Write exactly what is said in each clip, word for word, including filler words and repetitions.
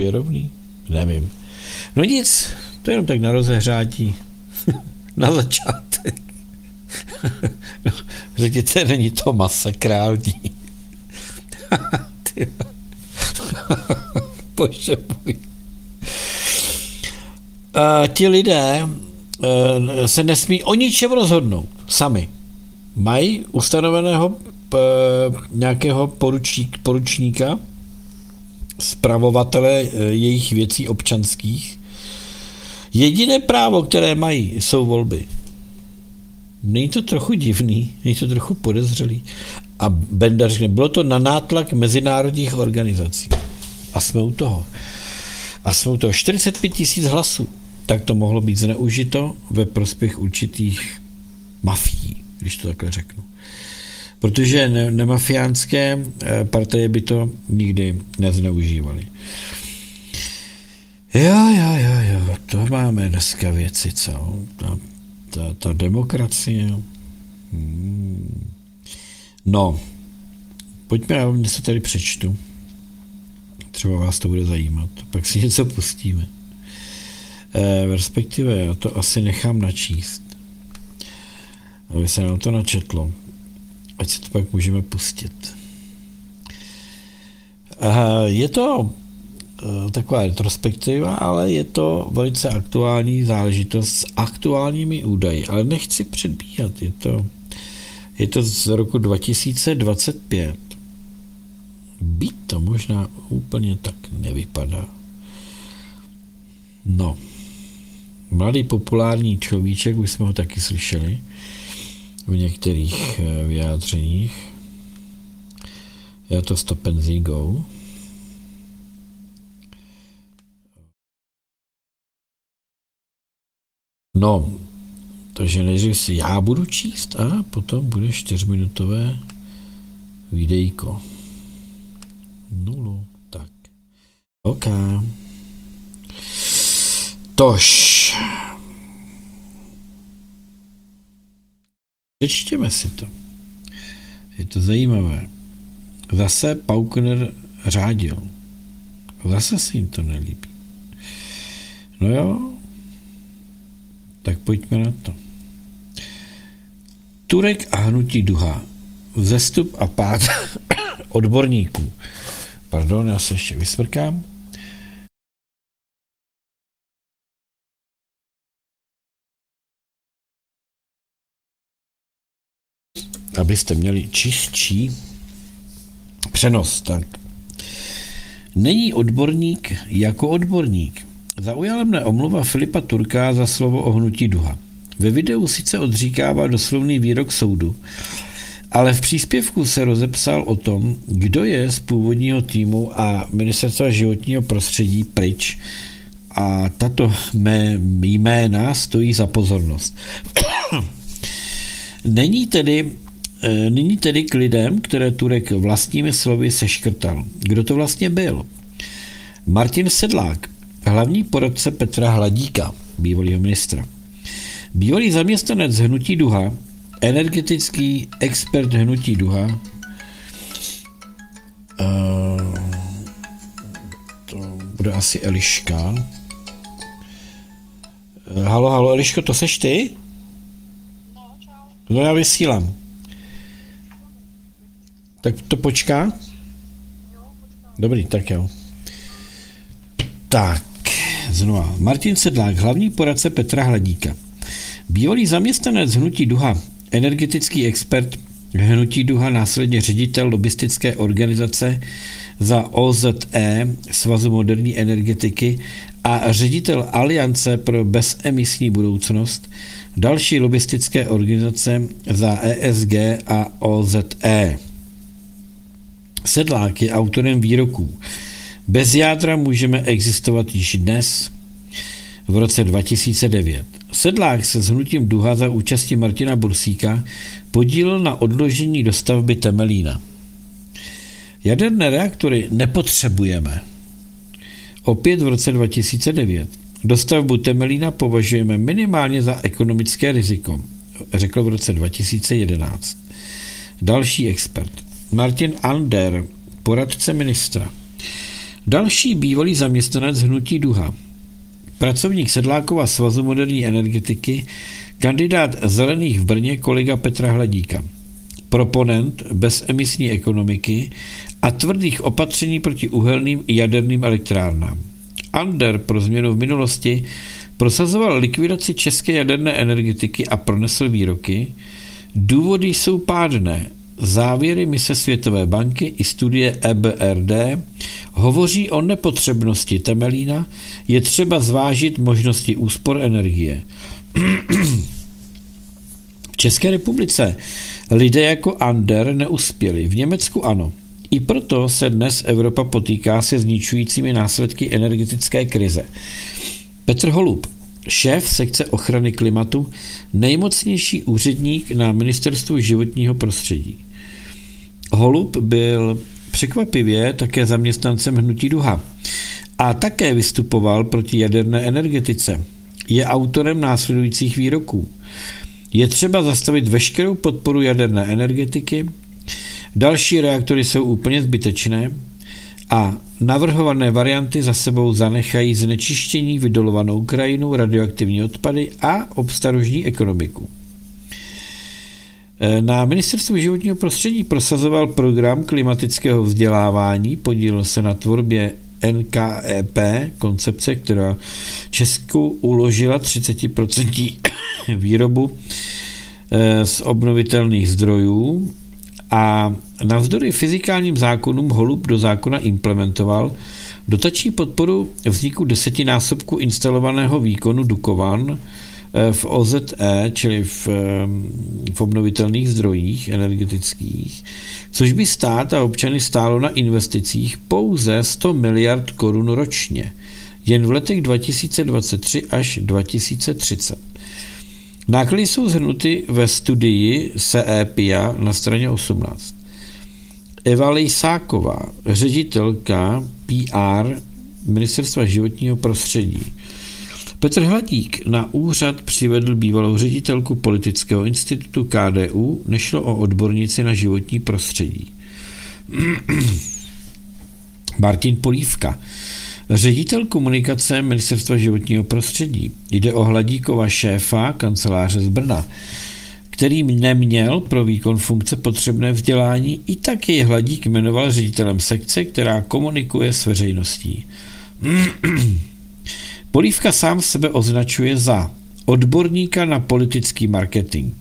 Je rovný? Nevím. No nic, to je jenom tak na rozehřátí. Na začátek. No, řekněte, není to masakrální. Bože můj. A ti lidé se nesmí o ničem rozhodnout sami. Mají ustanoveného p, nějakého poručík, poručníka, spravovatele jejich věcí občanských. Jediné právo, které mají, jsou volby. Není to trochu divný, není to trochu podezřelý. A Benda řekne, bylo to na nátlak mezinárodních organizací. A jsme u toho. A jsme u toho čtyřicet pět tisíc hlasů. Tak to mohlo být zneužito ve prospěch určitých mafií, když to takhle řeknu. Protože ne, nemafiánské partaje by to nikdy nezneužívaly. Jo, jo, jo, jo, to máme dneska věci, co? Ta, ta, ta demokracie. Hmm. No, pojďme, já vám něco tady přečtu. Třeba vás to bude zajímat. Pak si něco pustíme. E, respektive já to asi nechám načíst. Aby se nám to načetlo. Ať si to pak můžeme pustit. E, je to e, taková retrospektiva, ale je to velice aktuální záležitost s aktuálními údaji. Ale nechci předbíhat. Je to, je to z roku dva tisíce dvacet pět. Být to možná úplně tak nevypadá. No. Mladý populární človíček, už jsme ho taky slyšeli v některých vyjádřeních. Je to Stop and Go. No, takže nejdřív si já budu číst a potom bude čtyřminutové videjko. Nulu, tak. OK. Tož. Přečtěme si to. Je to zajímavé. Zase Paukner řádil. Zase si jim to nelíbí. No jo. Tak pojďme na to. Turek a hnutí Duha. Vzestup a pád odborníků. Pardon, já se ještě vysmrkám. Abyste měli čistší přenos, tak. Není odborník jako odborník. Zaujala mne omluva Filipa Turka za slovo o hnutí Duha. Ve videu sice odříkává doslovný výrok soudu, ale v příspěvku se rozepsal o tom, kdo je z původního týmu a ministerstva životního prostředí pryč. A tato mé jména stojí za pozornost. Není tedy, není tedy k lidem, které Turek vlastními slovy seškrtal. Kdo to vlastně byl? Martin Sedlák, hlavní poradce Petra Hladíka, bývalého ministra. Bývalý zaměstnanec hnutí Duha, energetický expert hnutí Duha. Uh, to bude asi Eliška. Uh, halo, halo, Eliško, to seš ty? No, čau. No, já vysílám. Tak to počká? Jo, počkám. Dobrý, tak jo. Tak, znova. Martin Sedlák, hlavní poradce Petra Hladíka. Bývalý zaměstnanec hnutí Duha, energetický expert hnutí Duha, následně ředitel lobistické organizace za O Z E, Svazu moderní energetiky, a ředitel Aliance pro bezemisní budoucnost, další lobistické organizace za E S G a O Z E. Sedlák je autorem výroků. Bez jádra můžeme existovat již dnes. V roce dva tisíce devět. Sedlák se s hnutím Duha za účasti Martina Bursíka podílel na odložení dostavby Temelína. Jaderné reaktory nepotřebujeme. Opět v roce dva tisíce devět. Dostavbu Temelína považujeme minimálně za ekonomické riziko, řekl v roce dva tisíce jedenáct. Další expert. Martin Ander, poradce ministra. Další bývalý zaměstnanec hnutí Duha, pracovník Sedlákova svazu moderní energetiky, kandidát Zelených v Brně kolega Petra Hladíka, proponent bezemisní ekonomiky a tvrdých opatření proti uhelným i jaderným elektrárnám. Ander pro změnu v minulosti prosazoval likvidaci české jaderné energetiky a pronesl výroky: důvody jsou pádné. Závěry mise Světové banky i studie E B R D hovoří o nepotřebnosti Temelína, je třeba zvážit možnosti úspor energie. V České republice lidé jako Ander neuspěli, v Německu ano. I proto se dnes Evropa potýká se zničujícími následky energetické krize. Petr Holub, šéf sekce ochrany klimatu, nejmocnější úředník na Ministerstvu životního prostředí. Holub byl překvapivě také zaměstnancem hnutí Duha a také vystupoval proti jaderné energetice. Je autorem následujících výroků. Je třeba zastavit veškerou podporu jaderné energetiky, další reaktory jsou úplně zbytečné a navrhované varianty za sebou zanechají znečištění, vydolovanou krajinu, radioaktivní odpady a obstarožní ekonomiku. Na Ministerstvu životního prostředí prosazoval program klimatického vzdělávání, podílel se na tvorbě N K E P, koncepce, která Česku uložila třicet procent výrobu z obnovitelných zdrojů a navzdory fyzikálním zákonům Holub do zákona implementoval dotační podporu vzniku desetinásobku instalovaného výkonu Dukovan v O Z E, čili v, v obnovitelných zdrojích energetických, což by stát a občany stálo na investicích pouze sto miliard korun ročně, jen v letech dva tisíce dvacet tři až dva tisíce třicet. Náklady jsou shrnuty ve studii C E P I A na straně osmnáct. Eva Lejsáková, ředitelka P R Ministerstva životního prostředí. Petr Hladík na úřad přivedl bývalou ředitelku Politického institutu K D U, nešlo o odbornici na životní prostředí. Martin Polívka, ředitel komunikace Ministerstva životního prostředí. Jde o Hladíkova šéfa kanceláře z Brna, který neměl pro výkon funkce potřebné vzdělání, i tak jej Hladík jmenoval ředitelem sekce, která komunikuje s veřejností. Polívka sám sebe označuje za odborníka na politický marketing.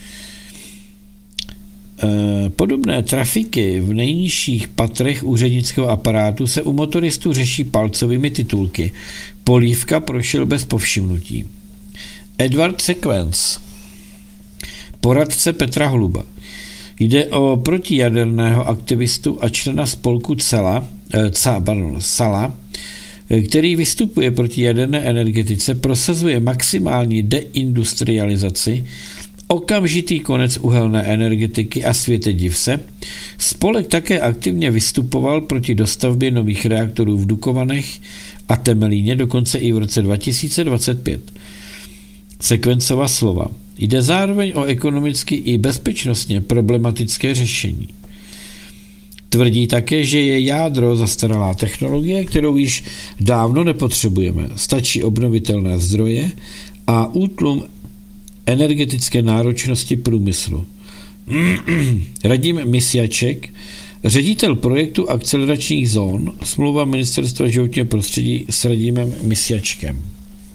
Podobné trafiky v nejnižších patrech úřednického aparátu se u motoristů řeší palcovými titulky. Polívka prošel bez povšimnutí. Edward Sequence, poradce Petra Holuba. Jde o protijaderného aktivistu a člena spolku Cela, ca, pardon, Sala, který vystupuje proti jaderné energetice, prosazuje maximální deindustrializaci, okamžitý konec uhelné energetiky a světe div se. Spolek také aktivně vystupoval proti dostavbě nových reaktorů v Dukovanech a Temelíně, dokonce i v roce dva tisíce dvacet pět. Sekvencova slova. Jde zároveň o ekonomicky i bezpečnostně problematické řešení. Tvrdí také, že je jádro zastaralá technologie, kterou již dávno nepotřebujeme. Stačí obnovitelné zdroje a útlum energetické náročnosti průmyslu. Radim Misjaček, ředitel projektu akceleračních zón, smlouva Ministerstva životního prostředí s Radimem Misjačkem.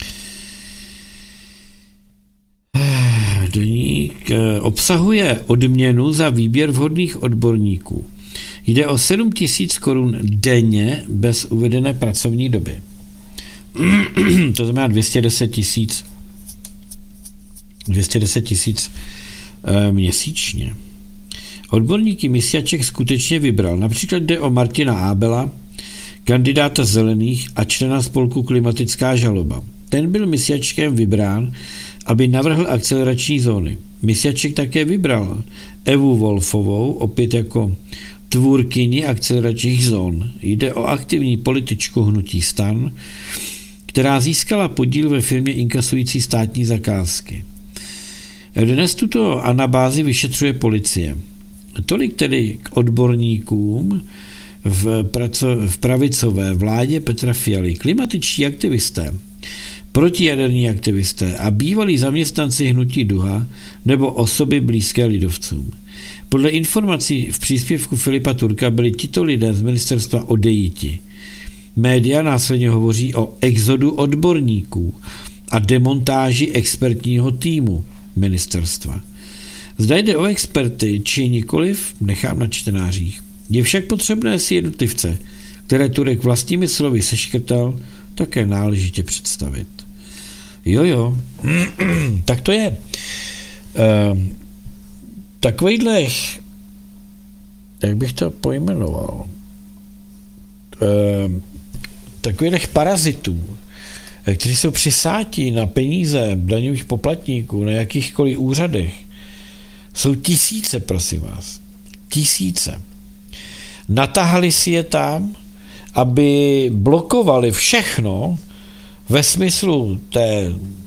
Deník obsahuje odměnu za výběr vhodných odborníků. Jde o sedm tisíc korun denně bez uvedené pracovní doby. To znamená dvě stě deset tisíc dvě stě deset tisíc e, měsíčně. Odborníky Misjaček skutečně vybral. Například jde o Martina Ábela, kandidáta Zelených a člena spolku Klimatická žaloba. Ten byl Misjačkem vybrán, aby navrhl akcelerační zóny. Misjaček také vybral Evu Wolfovou, opět jako tvůrkyni akceleračních zón. Jde o aktivní političku hnutí STAN, která získala podíl ve firmě inkasující státní zakázky. Dnes tuto anabázi vyšetřuje policie. Tolik tedy k odborníkům, v, praco, v pravicové vládě Petra Fialy klimatičtí aktivisté, protijaderní aktivisté a bývalí zaměstnanci hnutí Duha nebo osoby blízké lidovcům. Podle informací v příspěvku Filipa Turka byli tito lidé z ministerstva odejiti. Média následně hovoří o exodu odborníků a demontáži expertního týmu ministerstva. Zda jde o experty, či nikoliv, nechám na čtenářích. Je však potřebné si jednotlivce, které Turek vlastními slovy seškrtal, také náležitě představit. Jo, jo, tak to je. Ehm, takovýhle, jak bych to pojmenoval, ehm, takových parazitů, kteří jsou přisáti na peníze daňových poplatníků na jakýchkoliv úřadech, jsou tisíce, prosím vás. Tisíce. Natahali si je tam, aby blokovali všechno ve smyslu té